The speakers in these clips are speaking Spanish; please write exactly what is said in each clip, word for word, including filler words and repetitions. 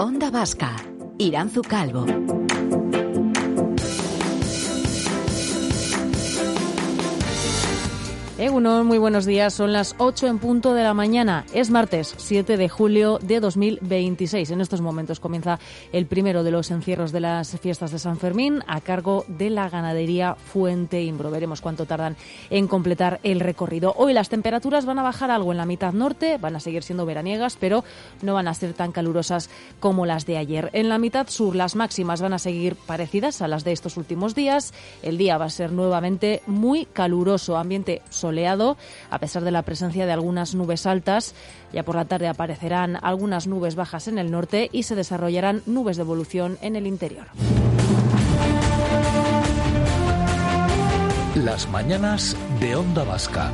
Onda Vasca, Iranzu Calvo. Egunon, muy buenos días. Son las ocho en punto de la mañana. Es martes, siete de julio de dos mil veintiséis. En estos momentos comienza el primero de los encierros de las fiestas de San Fermín a cargo de la ganadería Fuente Imbro. Veremos cuánto tardan en completar el recorrido. Hoy las temperaturas van a bajar algo en la mitad norte, van a seguir siendo veraniegas, pero no van a ser tan calurosas como las de ayer. En la mitad sur las máximas van a seguir parecidas a las de estos últimos días. El día va a ser nuevamente muy caluroso, ambiente soleado, a pesar de la presencia de algunas nubes altas. Ya por la tarde aparecerán algunas nubes bajas en el norte y se desarrollarán nubes de evolución en el interior. Las mañanas de Onda Vasca.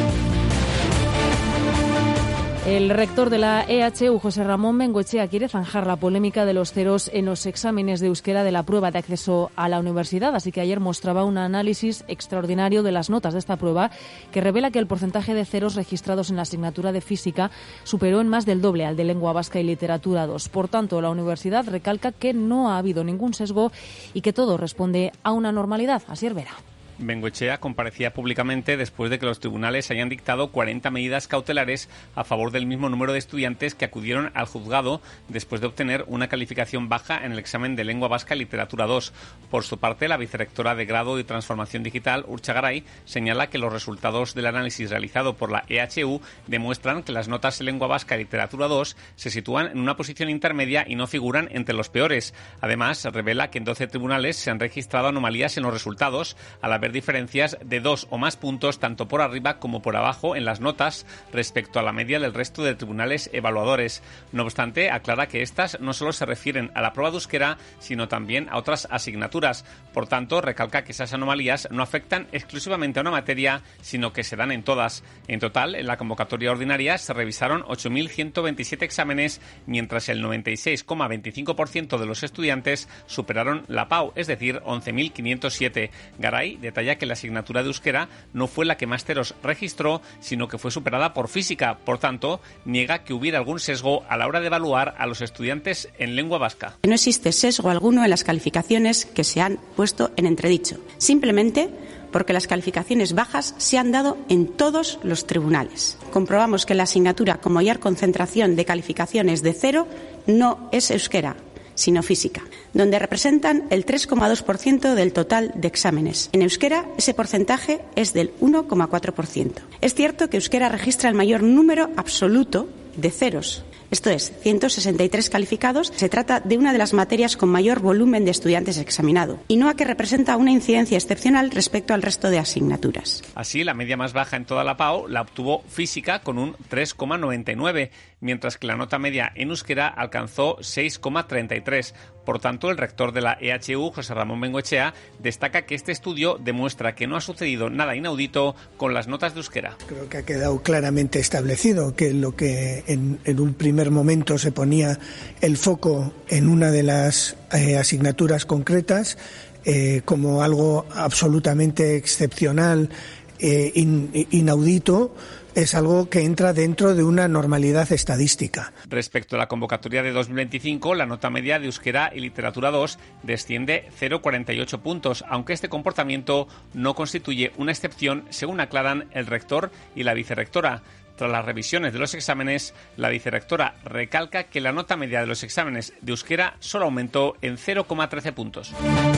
El rector de la E H U, José Ramón Bengoechea, quiere zanjar la polémica de los ceros en los exámenes de euskera de la prueba de acceso a la universidad. Así que ayer mostraba un análisis extraordinario de las notas de esta prueba que revela que el porcentaje de ceros registrados en la asignatura de física superó en más del doble al de lengua vasca y literatura dos. Por tanto, la universidad recalca que no ha habido ningún sesgo y que todo responde a una normalidad. Asier Vera. Bengoechea comparecía públicamente después de que los tribunales hayan dictado cuarenta medidas cautelares a favor del mismo número de estudiantes que acudieron al juzgado después de obtener una calificación baja en el examen de lengua vasca y literatura dos. Por su parte, la vicerrectora de Grado y Transformación Digital, Urtxa Garay, señala que los resultados del análisis realizado por la E H U demuestran que las notas en lengua vasca y literatura dos se sitúan en una posición intermedia y no figuran entre los peores. Además, revela que en doce tribunales se han registrado anomalías en los resultados, al haber diferencias de dos o más puntos tanto por arriba como por abajo en las notas respecto a la media del resto de tribunales evaluadores. No obstante, aclara que estas no solo se refieren a la prueba de euskera, sino también a otras asignaturas. Por tanto, recalca que esas anomalías no afectan exclusivamente a una materia, sino que se dan en todas. En total, en la convocatoria ordinaria se revisaron ocho mil ciento veintisiete exámenes, mientras el noventa y seis coma veinticinco por ciento de los estudiantes superaron la P A U, es decir, once mil quinientos siete. Garay detalla que la asignatura de euskera no fue la que más ceros registró, sino que fue superada por física. Por tanto, niega que hubiera algún sesgo a la hora de evaluar a los estudiantes en lengua vasca. No existe sesgo alguno en las calificaciones que se han puesto en entredicho, simplemente porque las calificaciones bajas se han dado en todos los tribunales. Comprobamos que la asignatura con mayor concentración de calificaciones de cero no es euskera, sino física, donde representan el tres coma dos por ciento del total de exámenes. En euskera, ese porcentaje es del uno coma cuatro por ciento. Es cierto que euskera registra el mayor número absoluto de ceros, esto es, ciento sesenta y tres calificados. Se trata de una de las materias con mayor volumen de estudiantes examinado, y no a que representa una incidencia excepcional respecto al resto de asignaturas. Así, la media más baja en toda la P A U la obtuvo física con un tres coma noventa y nueve, mientras que la nota media en euskera alcanzó seis coma treinta y tres. Por tanto, el rector de la E H U, José Ramón Bengoechea, destaca que este estudio demuestra que no ha sucedido nada inaudito con las notas de euskera. Creo que ha quedado claramente establecido que lo que en, en un primer momento se ponía el foco en una de las eh, asignaturas concretas eh, como algo absolutamente excepcional, eh, in, inaudito, es algo que entra dentro de una normalidad estadística. Respecto a la convocatoria de dos mil veinticinco, la nota media de euskera y literatura dos desciende cero coma cuarenta y ocho puntos, aunque este comportamiento no constituye una excepción, según aclaran el rector y la vicerrectora. Tras las revisiones de los exámenes, la vicerrectora recalca que la nota media de los exámenes de euskera solo aumentó en cero coma trece puntos.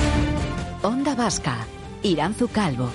Onda Vasca, Iranzu Calvo.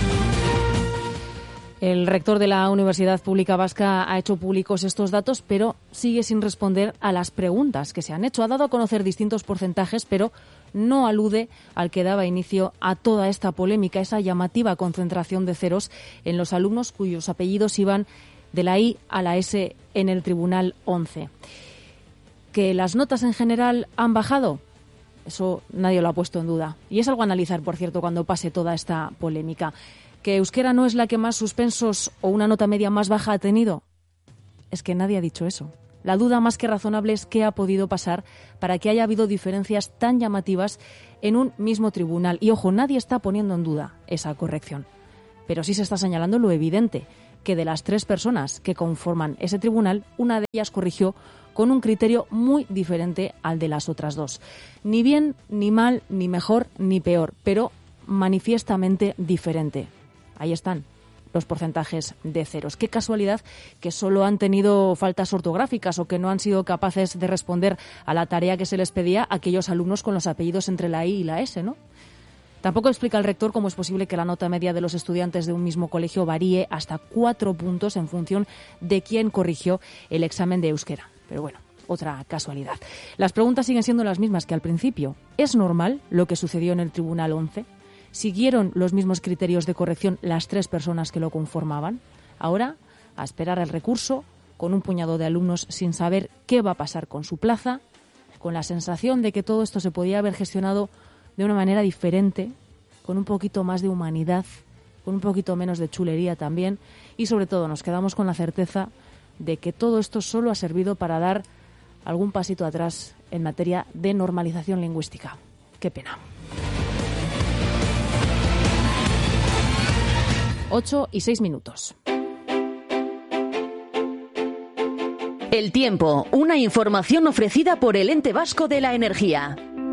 El rector de la Universidad Pública Vasca ha hecho públicos estos datos, pero sigue sin responder a las preguntas que se han hecho. Ha dado a conocer distintos porcentajes, pero no alude al que daba inicio a toda esta polémica, esa llamativa concentración de ceros en los alumnos cuyos apellidos iban de la I a la S en el Tribunal once. ¿Que las notas en general han bajado? Eso nadie lo ha puesto en duda. Y es algo a analizar, por cierto, cuando pase toda esta polémica. ¿Que euskera no es la que más suspensos o una nota media más baja ha tenido? Es que nadie ha dicho eso. La duda más que razonable es qué ha podido pasar para que haya habido diferencias tan llamativas en un mismo tribunal. Y ojo, nadie está poniendo en duda esa corrección. Pero sí se está señalando lo evidente, que de las tres personas que conforman ese tribunal, una de ellas corrigió con un criterio muy diferente al de las otras dos. Ni bien, ni mal, ni mejor, ni peor, pero manifiestamente diferente. Ahí están los porcentajes de ceros. Qué casualidad que solo han tenido faltas ortográficas o que no han sido capaces de responder a la tarea que se les pedía a aquellos alumnos con los apellidos entre la I y la S, ¿no? Tampoco explica el rector cómo es posible que la nota media de los estudiantes de un mismo colegio varíe hasta cuatro puntos en función de quién corrigió el examen de euskera. Pero bueno, otra casualidad. Las preguntas siguen siendo las mismas que al principio. ¿Es normal lo que sucedió en el Tribunal once? ¿Siguieron los mismos criterios de corrección las tres personas que lo conformaban? Ahora, a esperar el recurso, con un puñado de alumnos sin saber qué va a pasar con su plaza, con la sensación de que todo esto se podía haber gestionado de una manera diferente, con un poquito más de humanidad, con un poquito menos de chulería también, y sobre todo nos quedamos con la certeza de que todo esto solo ha servido para dar algún pasito atrás en materia de normalización lingüística. Qué pena. Ocho y seis minutos. El tiempo, una información ofrecida por el Ente Vasco de la Energía.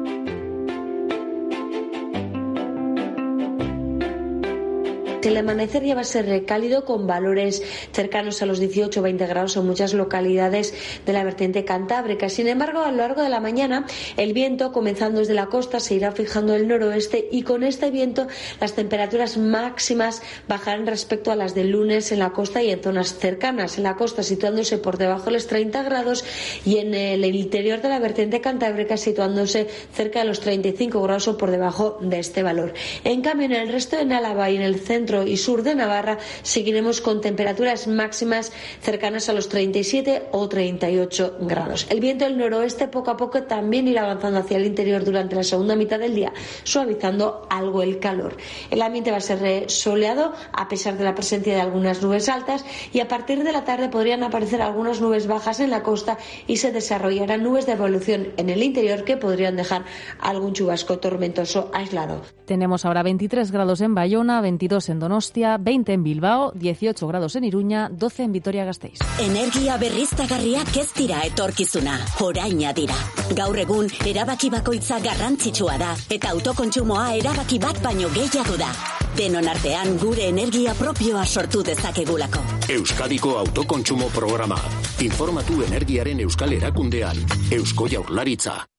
El amanecer ya va a ser cálido con valores cercanos a los dieciocho o veinte grados en muchas localidades de la vertiente cantábrica. Sin embargo, a lo largo de la mañana el viento, comenzando desde la costa, se irá fijando el noroeste y con este viento las temperaturas máximas bajarán respecto a las del lunes en la costa y en zonas cercanas. En la costa situándose por debajo de los treinta grados y en el interior de la vertiente cantábrica situándose cerca de los treinta y cinco grados o por debajo de este valor. En cambio, en el resto de Álava y en el centro y sur de Navarra seguiremos con temperaturas máximas cercanas a los treinta y siete o treinta y ocho grados. El viento del noroeste poco a poco también irá avanzando hacia el interior durante la segunda mitad del día, suavizando algo el calor. El ambiente va a ser soleado a pesar de la presencia de algunas nubes altas y a partir de la tarde podrían aparecer algunas nubes bajas en la costa y se desarrollarán nubes de evolución en el interior que podrían dejar algún chubasco tormentoso aislado. Tenemos ahora veintitrés grados en Bayona, veintidós en Donostia, veinte en Bilbao, dieciocho grados en Iruña, doce en Vitoria-Gasteiz. Energia berriztagarriak ez dira etorkizuna, oraina dira. Gaur egun, erabaki bakoitza garrantzitsua da, eta autokontsumoa erabaki bat baino gehiago da. Denon artean gure energia propioa sortu dezakegulako. Euskadiko autokontsumo programa. Informatu energiaren euskal erakundean. Eusko Jaurlaritza.